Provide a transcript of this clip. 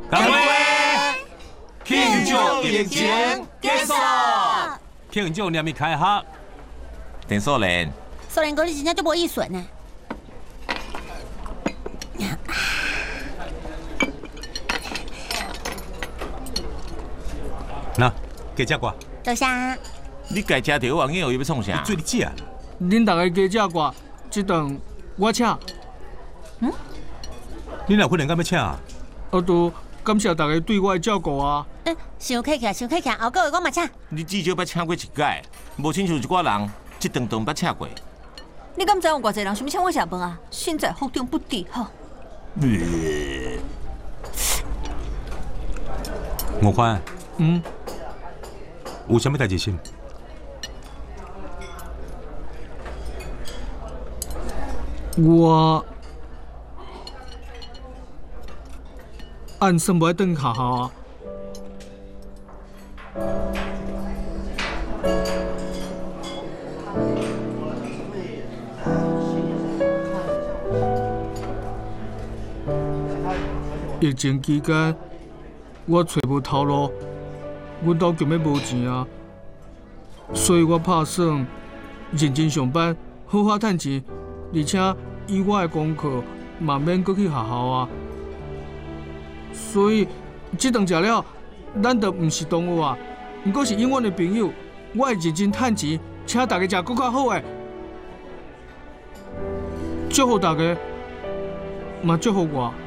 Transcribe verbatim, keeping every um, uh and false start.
干杯！庆祝疫情结束。庆祝念咪开学。 陈素莲， 素莲哥，你真正就无意顺呢。 那，加只歌。 多谢。 你家吃着王爷又要创啥？ 做你食啦。 恁大家加只歌，这顿我请。 嗯？ 你哪可能敢要请啊？ 我都感谢大家对我的照顾啊。 嗯，伤客气，伤客气，后个月我嘛请。 你至少捌请过一届，无亲像一寡人，这顿顿捌请过。 你敢知有偌济人想要请我食饭啊？身在福中不知吼。 吴宽。 嗯。 有啥物代志心？ 我按算无爱转学校啊。疫情期间，我找无头路，阮兜根本无钱啊，所以我打算认真上班，好好赚钱，而且以我的功课嘛免搁去学校啊。所以这顿食了，咱就毋是同学啊，毋过是永远的朋友。我会认真赚钱，请大家食搁较好的，祝福大家，嘛祝福我。